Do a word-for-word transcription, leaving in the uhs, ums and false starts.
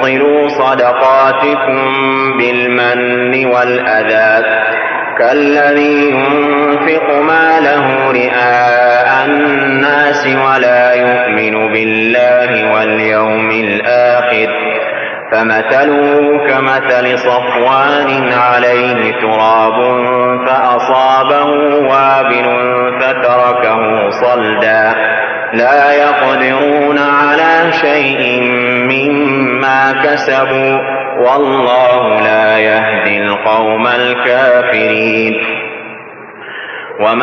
تبطلوا صدقاتكم بالمن والأذى كالذي ينفق ماله رئاء الناس ولا يؤمن بالله واليوم الآخر فمثله كمثل صفوان عليه تراب فأصابه وابل فتركه صلدا لا يقدرون على شيء مما كسبوا والله لا يهدي القوم الكافرين.